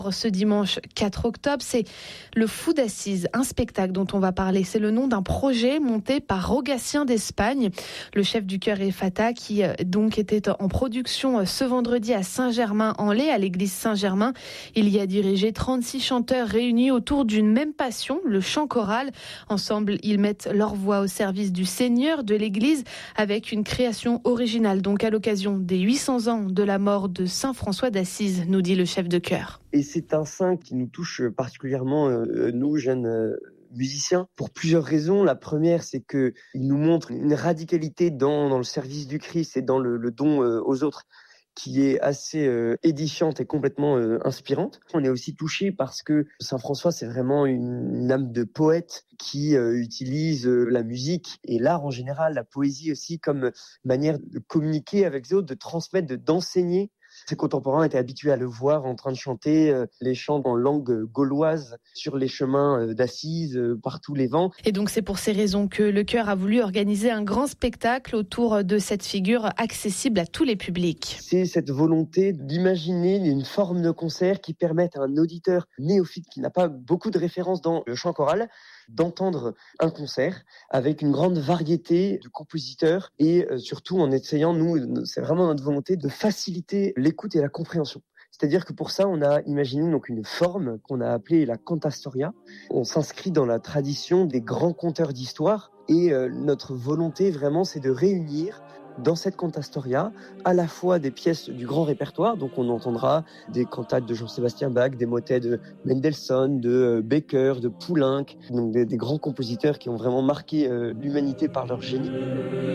Ce dimanche 4 octobre, c'est le Fou d'Assise, un spectacle dont on va parler. C'est le nom d'un projet monté par Rogatien d'Espagne, le chef du chœur Ephata, qui donc était en production ce vendredi à Saint-Germain-en-Laye, à l'église Saint-Germain. Il y a dirigé 36 chanteurs réunis autour d'une même passion, le chant choral. Ensemble, ils mettent leur voix au service du Seigneur de l'église avec une création originale, donc à l'occasion des 800 ans de la mort de Saint François d'Assise, nous dit le chef de chœur. Et c'est un saint qui nous touche particulièrement, nous, jeunes musiciens, pour plusieurs raisons. La première, c'est qu'il nous montre une radicalité dans le service du Christ et dans le don aux autres qui est assez édifiante et complètement inspirante. On est aussi touché parce que Saint François, c'est vraiment une âme de poète qui utilise la musique et l'art en général, la poésie aussi, comme manière de communiquer avec les autres, de transmettre, d'enseigner. Ses contemporains étaient habitués à le voir en train de chanter les chants en langue gauloise sur les chemins d'Assise, par tous les vents. Et donc c'est pour ces raisons que le chœur a voulu organiser un grand spectacle autour de cette figure accessible à tous les publics. C'est cette volonté d'imaginer une forme de concert qui permette à un auditeur néophyte qui n'a pas beaucoup de références dans le chant choral d'entendre un concert avec une grande variété de compositeurs et surtout en essayant, nous, c'est vraiment notre volonté de faciliter l'écoute et la compréhension. C'est-à-dire que pour ça, on a imaginé donc une forme qu'on a appelée la cantastoria. On s'inscrit dans la tradition des grands conteurs d'histoire et notre volonté vraiment, c'est de réunir dans cette cantastoria à la fois des pièces du grand répertoire, donc on entendra des cantates de Jean-Sébastien Bach, des motets de Mendelssohn, de Becker, de Poulenc, donc des grands compositeurs qui ont vraiment marqué l'humanité par leur génie.